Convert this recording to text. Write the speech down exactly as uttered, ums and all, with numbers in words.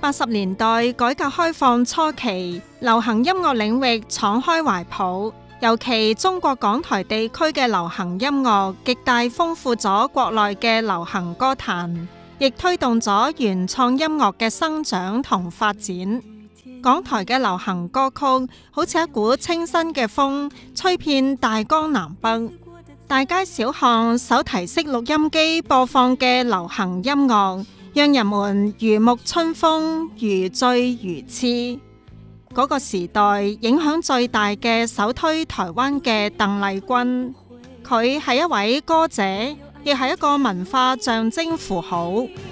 八十年代改革開放初期，流行音樂領域敞開懷抱，尤其中國港台地區嘅流行音樂極大豐富咗國內嘅流行歌壇，亦推動咗原創音樂嘅生長同發展。港台嘅流行歌曲好似一股清新嘅風，吹遍大江南北。大街小巷手提式錄音機播放嘅流行音樂，讓人們如沐春風，如醉如痴。嗰、那個時代影響最大嘅首推台灣嘅鄧麗君，佢係一位歌者，亦係一個文化象徵符號。